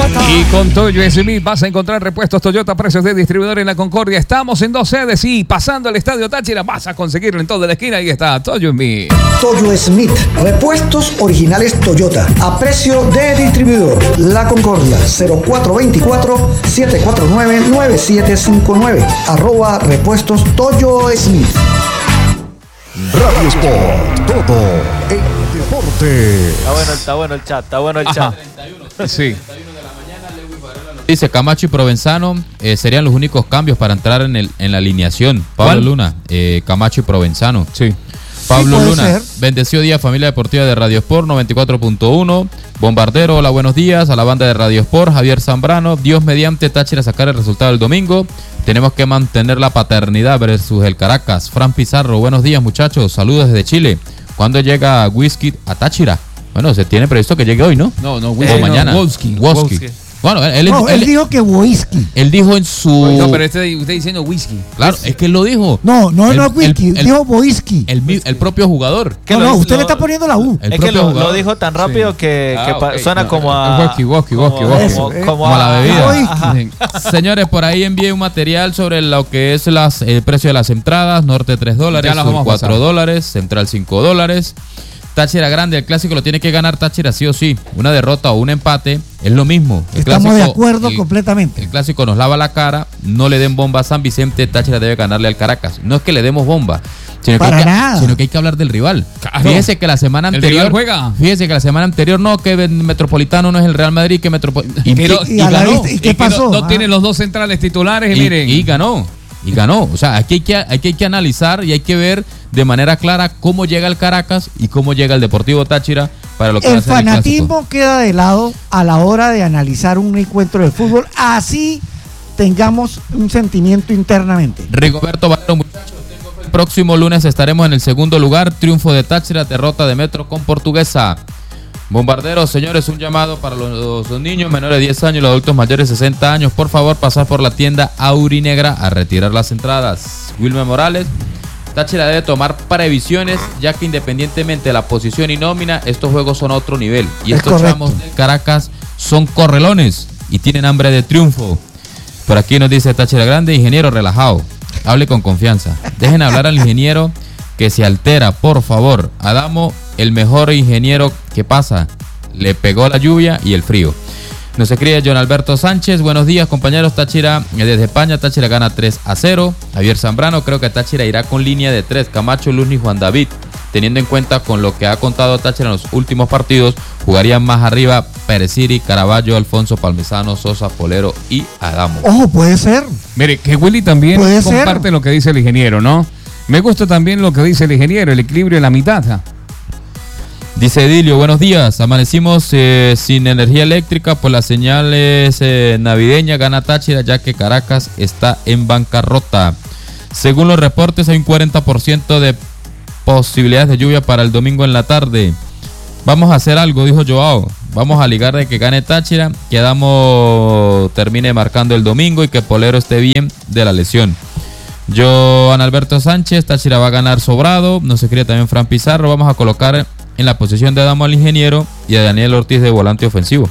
Y con Toyo Smith vas a encontrar repuestos Toyota, precios de distribuidor en La Concordia. Estamos en 2 sedes y pasando al Estadio Táchira vas a conseguirlo en toda la esquina. Ahí está Toyo Smith. Toyo Smith, repuestos originales Toyota, a precio de distribuidor. La Concordia, 0424-749-9759. @repuestos Toyo Smith. Radio Sport, todo en deporte. Está bueno el chat, Ajá. Sí. Dice Camacho y Provenzano serían los únicos cambios para entrar en la alineación. Pablo ¿Cuál? Luna, Camacho y Provenzano. Sí. Pablo puede Luna, ser. bendecido día familia deportiva de Radio Sport 94.1. Bombardero, hola, buenos días a la banda de Radio Sport. Javier Zambrano, Dios mediante Táchira sacar el resultado el domingo. Tenemos que mantener la paternidad versus el Caracas. Fran Pizarro, buenos días muchachos, saludos desde Chile. ¿Cuándo llega Whisky a Táchira? Bueno, se tiene previsto que llegue hoy, ¿no? No, O Whisky, mañana. Wolski. Wolski. Bueno, él dijo que whisky. él dijo en su... No, pero usted diciendo whisky. Claro, es que él lo dijo. No whisky, dijo whisky. El propio jugador. Usted le está poniendo la U. El Es que propio lo jugador. dijo tan rápido que ok. suena No, como a... Whisky. Como a la bebida. Ajá. Señores, por ahí envié un material sobre lo que es el precio de las entradas. Norte $3, Ya las Sur vamos a pasar. $4, Central $5. Táchira grande, el clásico lo tiene que ganar Táchira sí o sí. Una derrota o un empate es lo mismo. El Estamos de clásico- acuerdo el- completamente. El clásico nos lava la cara, no le den bomba a San Vicente, Táchira debe ganarle al Caracas. No es que le demos bomba, sino que, Para hay que, nada. sino que hay que hablar del rival. Claro. Fíjese que la semana ¿El anterior rival juega? Fíjese que la semana anterior no, que Metropolitano no es el Real Madrid, que Metropolitano. y a la ganó. vista- ¿y qué Es que pasó? No tienen los dos centrales titulares y Y- miren. y ganó. Y ganó. O sea, aquí hay que analizar y hay que ver de manera clara cómo llega el Caracas y cómo llega el Deportivo Táchira para lo que va a El ser el clásico. fanatismo queda de lado a la hora de analizar un encuentro de fútbol. Así tengamos un sentimiento internamente. Rigoberto Valero, muchachos, el próximo lunes estaremos en el segundo lugar. Triunfo de Táchira, derrota de Metro con Portuguesa. Bombarderos, señores, un llamado para los niños menores de 10 años y los adultos mayores de 60 años. Por favor, pasar por la tienda Aurinegra a retirar las entradas. Wilmer Morales, Táchira debe tomar previsiones, ya que independientemente de la posición y nómina, estos juegos son a otro nivel. Y Es estos correcto. chamos de Caracas son correlones y tienen hambre de triunfo. Por aquí nos dice Táchira Grande, ingeniero relajado, hable con confianza. Dejen hablar al ingeniero que se altera, por favor. Adamo, el mejor ingeniero que pasa. Le pegó la lluvia y el frío. Nos escribe John Alberto Sánchez. Buenos días, compañeros. Táchira desde España. Táchira gana 3-0. Javier Zambrano, creo que Táchira irá con línea de 3. Camacho, Luzni, Juan David. Teniendo en cuenta con lo que ha contado Táchira en los últimos partidos, jugarían más arriba Pereciri, Caraballo, Alfonso Palmisano, Sosa, Polero y Adamo. Ojo, puede ser. Mire, que Willy también Puede ser. comparte lo que dice el ingeniero, ¿no? Me gusta también lo que dice el ingeniero, el equilibrio en la mitad. Dice Edilio, buenos días. Amanecimos sin energía eléctrica, pues la señal es navideña, gana Táchira, ya que Caracas está en bancarrota. Según los reportes, hay un 40% de posibilidades de lluvia para el domingo en la tarde. Vamos a hacer algo, dijo Joao. Vamos a ligar de que gane Táchira, que Adamo termine marcando el domingo y que Polero esté bien de la lesión. Joan Alberto Sánchez, Táchira va a ganar sobrado. Nos escribe también Fran Pizarro. Vamos a colocar en la posición de Adamo al ingeniero y a Daniel Ortiz de volante ofensivo.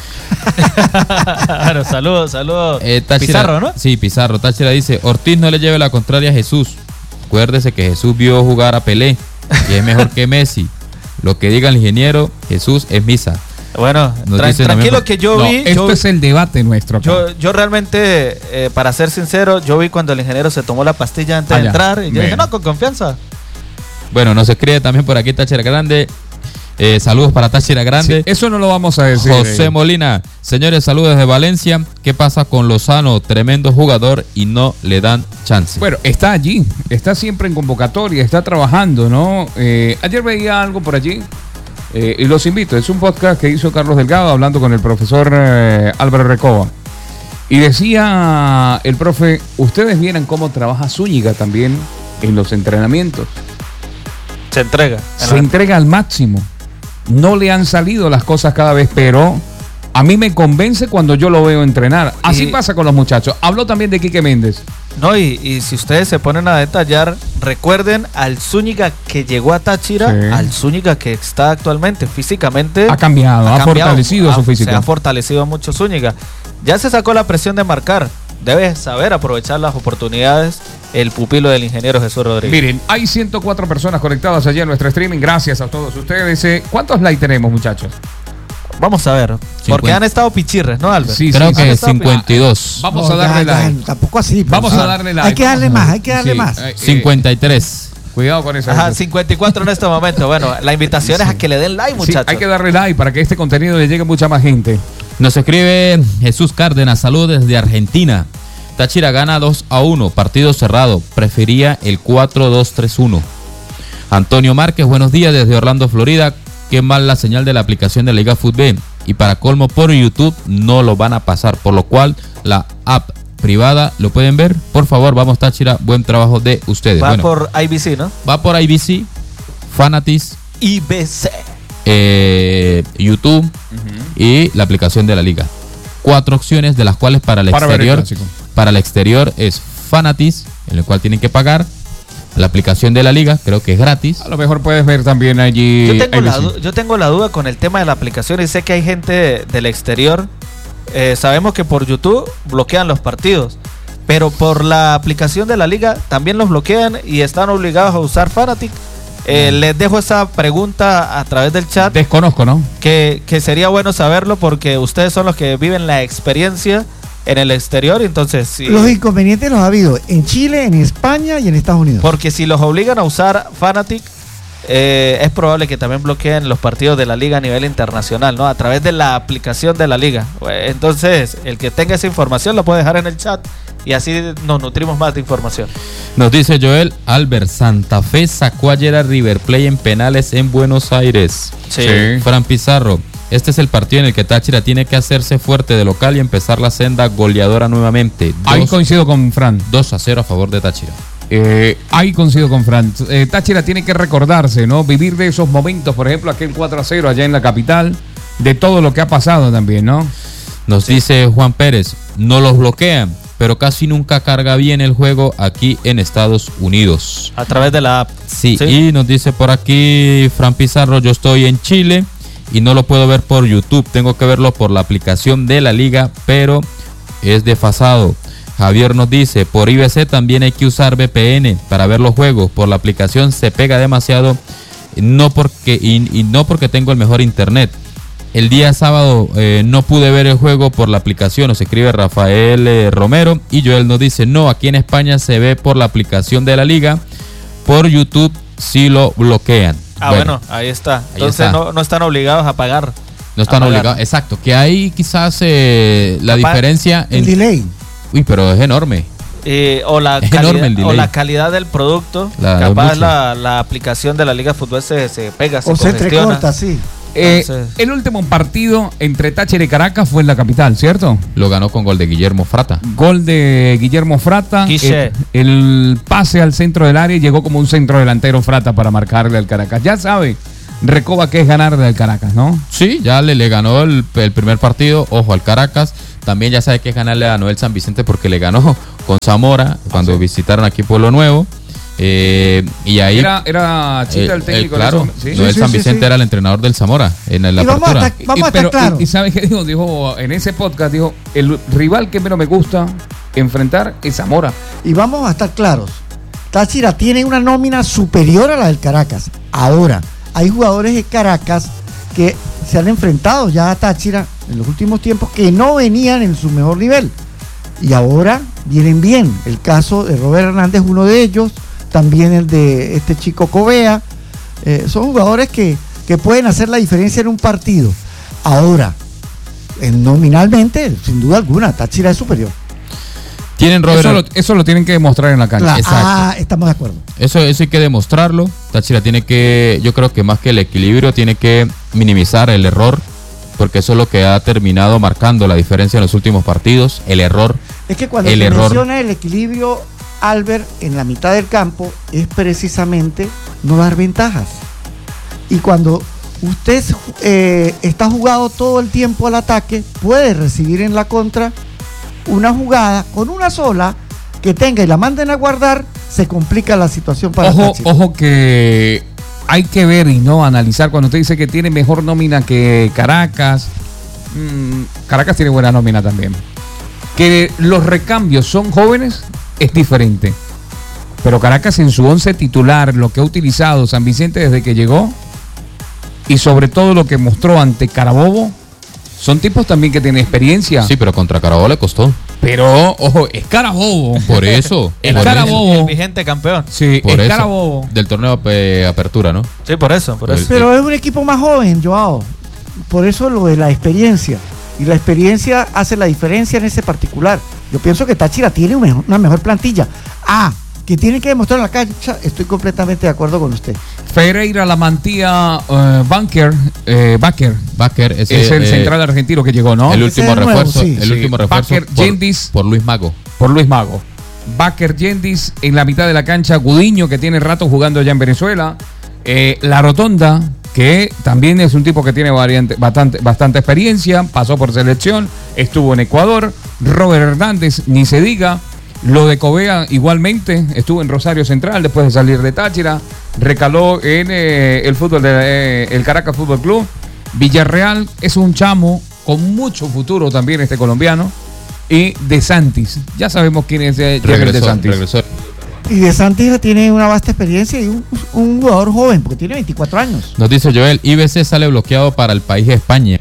Claro, saludos. Táchira, Pizarro, ¿no? Sí, Pizarro. Táchira dice, Ortiz no le lleve la contraria a Jesús. Acuérdese que Jesús vio jugar a Pelé y es mejor que Messi. Lo que diga el ingeniero, Jesús es misa. Bueno, Nos dicen tranquilo también- que yo No, vi... esto es el debate nuestro acá. Yo realmente, para ser sincero, yo vi cuando el ingeniero se tomó la pastilla antes de ya. entrar y yo dije, Bueno. no, con confianza. Bueno, nos escribe también por aquí Táchira Grande. Saludos para Táchira Grande. Sí, eso no lo vamos a decir. José Molina, señores, saludos desde Valencia. ¿Qué pasa con Lozano? Tremendo jugador y no le dan chance. Bueno, está allí, está siempre en convocatoria, está trabajando, ¿no? Ayer veía algo por allí y los invito. Es un podcast que hizo Carlos Delgado hablando con el profesor Álvaro Recoba. Y decía el profe, ustedes vieran cómo trabaja Zúñiga también en los entrenamientos. Se entrega. Se entrega al máximo. No le han salido las cosas cada vez, pero a mí me convence cuando yo lo veo entrenar. Así Y- pasa con los muchachos. Habló también de Quique Méndez. No, y si ustedes se ponen a detallar, recuerden al Zúñiga que llegó a Táchira, Sí. al Zúñiga que está actualmente físicamente. Ha cambiado, ha fortalecido su físico. Se ha fortalecido mucho Zúñiga. Ya se sacó la presión de marcar. Debe saber aprovechar las oportunidades el pupilo del ingeniero Jesús Rodríguez. Miren, hay 104 personas conectadas allá en nuestro streaming. Gracias a todos ustedes. ¿Cuántos likes tenemos, muchachos? Vamos a ver, porque han estado pichirres, ¿no, Albert? Sí, Creo sí, que han estado 52. Vamos No, a darle ya, like. tampoco así. Vamos pero, a darle like. Hay que darle más, hay que darle Sí, más. 53. Cuidado con esa. Ajá, 54 en este momento. Bueno, la invitación es a que le den like, Sí, muchachos. hay que darle like para que este contenido le llegue a mucha más gente. Nos escribe Jesús Cárdenas, saludos desde Argentina. Táchira gana 2-1, partido cerrado. Prefería el 4-2-3-1. Antonio Márquez, buenos días desde Orlando, Florida. Qué mal la señal de la aplicación de la Liga Fútbol. Y para colmo, por YouTube no lo van a pasar. Por lo cual, la app privada, ¿lo pueden ver? Por favor, vamos Táchira, buen trabajo de ustedes. Va Bueno, por IBC, ¿no? va por IBC, Fanatis, IBC. YouTube y la aplicación de la Liga. 4 opciones, de las cuales para el Para ver el exterior, clásico. para el exterior es Fanatis, en el cual tienen que pagar. La aplicación de la Liga, creo que es gratis. A lo mejor puedes ver también allí. Yo tengo la duda con el tema de la aplicación y sé que hay gente del exterior. Sabemos que por YouTube bloquean los partidos, pero por la aplicación de la Liga también los bloquean y están obligados a usar Fanatic. Les dejo esa pregunta a través del chat, Desconozco, ¿no? que sería bueno saberlo porque ustedes son los que viven la experiencia en el exterior, entonces sí. Los inconvenientes los ha habido en Chile, en España y en Estados Unidos. Porque si los obligan a usar Fanatic, es probable que también bloqueen los partidos de la liga a nivel internacional, ¿no? A través de la aplicación de la liga. Entonces, el que tenga esa información la puede dejar en el chat y así nos nutrimos más de información. Nos dice Joel Albert, Santa Fe sacó ayer a River Plate en penales en Buenos Aires. Sí. Fran Pizarro, este es el partido en el que Táchira tiene que hacerse fuerte de local y empezar la senda goleadora nuevamente. Ahí coincido con Fran. 2-0 a favor de Táchira. Ahí coincido con Fran. Táchira tiene que recordarse, ¿no? Vivir de esos momentos, por ejemplo, aquel 4-0 allá en la capital, de todo lo que ha pasado también, ¿no? Nos dice Juan Pérez, no los bloquean, pero casi nunca carga bien el juego aquí en Estados Unidos. A través de la app. Sí, y nos dice por aquí Fran Pizarro, yo estoy en Chile y no lo puedo ver por YouTube, tengo que verlo por la aplicación de la liga, pero es desfasado. Javier nos dice, por IBC también hay que usar VPN para ver los juegos, por la aplicación se pega demasiado, no porque tengo el mejor internet. El día sábado no pude ver el juego por la aplicación, nos escribe Rafael Romero, y Joel nos dice, no, aquí en España se ve por la aplicación de la liga, por YouTube sí lo bloquean. Bueno, ahí está. Entonces está. No están obligados a pagar. No están a pagar. obligados, exacto, que hay quizás la diferencia El en... delay. Uy, pero es enorme. O la Es enorme el delay. calidad del producto. La- Capaz mucho. la aplicación de la Liga de Fútbol se pega, se O se congestiona. entrecorta, sí. Entonces- El último partido entre Táchira y Caracas fue en la capital, ¿cierto? Lo ganó con gol de Guillermo Frata. Gol de Guillermo Frata. Quiche. El pase al centro del área y llegó como un centro delantero Frata para marcarle al Caracas. Ya sabe, Recoba que es ganarle al Caracas, ¿no? Sí, ya le ganó el primer partido, ojo, al Caracas. También ya sabe que es ganarle a Noel San Vicente porque le ganó con Zamora cuando visitaron aquí Pueblo Nuevo. Y ahí... Era Chita el técnico. claro, de eso, ¿sí? Noel Sí, San sí, Vicente sí. era el entrenador del Zamora en la Y vamos apertura. a estar claros. Y ¿sabe qué dijo? Dijo en ese podcast, dijo, el rival que menos me gusta enfrentar es Zamora. Y vamos a estar claros. Táchira tiene una nómina superior a la del Caracas. Ahora, hay jugadores de Caracas que se han enfrentado ya a Táchira en los últimos tiempos que no venían en su mejor nivel. Y ahora vienen bien. El caso de Robert Hernández, uno de ellos. También el de este chico Covea. Son jugadores que pueden hacer la diferencia en un partido. Ahora, nominalmente, sin duda alguna, Táchira es superior. Tienen Robert... Eso lo tienen que demostrar en la cancha. Claro. Exacto. Estamos de acuerdo. Eso hay que demostrarlo. Táchira tiene que, yo creo que más que el equilibrio, tiene que minimizar el error, porque eso es lo que ha terminado marcando la diferencia en los últimos partidos, el error. Es que cuando El se error. menciona el equilibrio, Albert, en la mitad del campo, es precisamente no dar ventajas. Y cuando usted está jugado todo el tiempo al ataque, puede recibir en la contra una jugada con una sola que tenga y la manden a guardar se complica la situación para Ojo, Táchira. ojo que hay que ver y no analizar cuando usted dice que tiene mejor nómina que Caracas. Caracas tiene buena nómina también. Que los recambios son jóvenes es diferente. Pero Caracas en su 11 titular, lo que ha utilizado San Vicente desde que llegó y sobre todo lo que mostró ante Carabobo, son tipos también que tienen experiencia. Sí, pero contra Carabobo le costó. Pero, ojo, es Carabobo. Por eso. Es por Carabobo. El vigente campeón. Sí, Por es eso. Carabobo. Del torneo de apertura, ¿no? Sí, por eso. Pero es un equipo más joven, Joao. Por eso lo de la experiencia. Y la experiencia hace la diferencia en ese particular. Yo pienso que Táchira tiene una mejor plantilla. Que tiene que demostrar en la cancha, estoy completamente de acuerdo con usted. Ferreira, La Mantilla, Bakker es es el central argentino que llegó, ¿no? El Ese último es nuevo, refuerzo. sí. El último refuerzo Bakker, Yendis. por Luis Mago. Por Luis Mago. Bakker, Yendis en la mitad de la cancha. Gudiño, que tiene rato jugando allá en Venezuela. La Rotonda, que también es un tipo que tiene bastante experiencia. Pasó por selección. Estuvo en Ecuador. Robert Hernández, ni se diga. Lo de Covea igualmente, estuvo en Rosario Central después de salir de Táchira, recaló en el fútbol el Caracas Fútbol Club. Villarreal es un chamo con mucho futuro también este colombiano. Y De Santis, ya sabemos quién es De Santis. Regresó. Y De Santis tiene una vasta experiencia y un jugador joven, porque tiene 24 años. Nos dice Joel, IBC sale bloqueado para el país de España.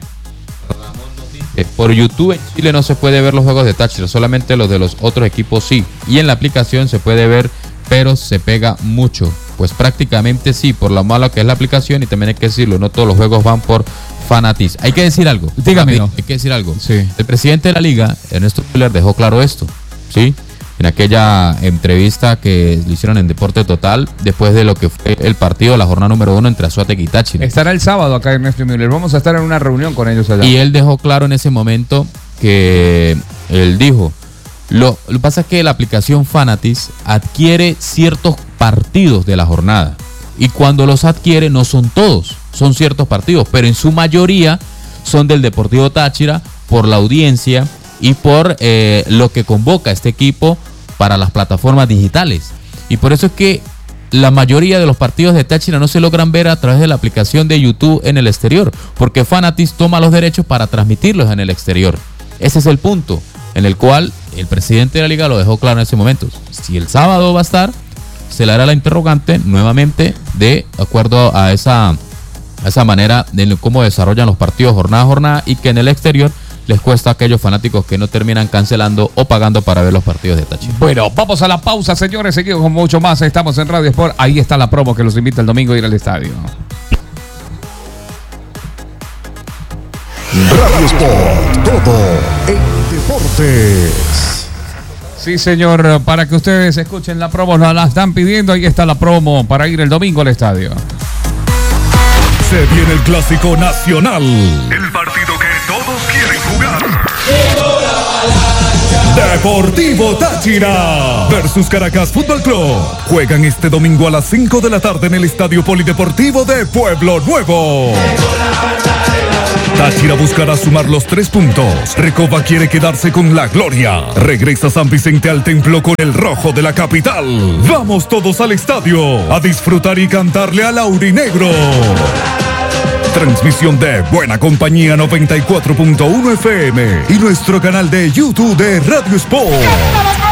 Por YouTube en Chile no se puede ver los juegos de Táchira, solamente los de los otros equipos sí. Y en la aplicación se puede ver, pero se pega mucho. Pues prácticamente sí, por lo malo que es la aplicación, y también hay que decirlo, no todos los juegos van por Fanatiz. Hay que decir algo. Dígame. Hay que decir algo. Sí. El presidente de la liga, Ernesto Piller, dejó claro esto, ¿sí? En aquella entrevista que le hicieron en Deporte Total, después de lo que fue el partido, la jornada número 1 entre Azuategui y Táchira. Estará el sábado acá Ernesto Müller. Vamos a estar en una reunión con ellos allá. Y él dejó claro en ese momento que él dijo, lo que pasa es que la aplicación Fanatiz adquiere ciertos partidos de la jornada. Y cuando los adquiere no son todos, son ciertos partidos, pero en su mayoría son del Deportivo Táchira por la audiencia y por lo que convoca este equipo para las plataformas digitales. Y por eso es que la mayoría de los partidos de Táchira no se logran ver a través de la aplicación de YouTube en el exterior, porque Fanatiz toma los derechos para transmitirlos en el exterior. Ese es el punto en el cual el presidente de la liga lo dejó claro en ese momento. Si el sábado va a estar, se le hará la interrogante nuevamente de acuerdo a esa manera de cómo desarrollan los partidos jornada a jornada, y que en el exterior les cuesta a aquellos fanáticos que no terminan cancelando o pagando para ver los partidos de Táchira. Bueno, vamos a la pausa, señores. Seguimos con mucho más. Estamos en Radio Sport. Ahí está la promo que los invita el domingo a ir al estadio. Radio Sport, todo en deportes. Sí, señor. Para que ustedes escuchen la promo, la están pidiendo. Ahí está la promo para ir el domingo al estadio. Se viene el Clásico Nacional. El partido que todos quieren jugar. Deportivo Táchira versus Caracas Fútbol Club. Juegan este domingo a las 5 de la tarde en el Estadio Polideportivo de Pueblo Nuevo. Táchira buscará sumar los 3 puntos. Recoba quiere quedarse con la gloria. Regresa San Vicente al templo con el rojo de la capital. Vamos todos al estadio a disfrutar y cantarle al aurinegro. Transmisión de Buena Compañía 94.1 FM y nuestro canal de YouTube de Radio Sport.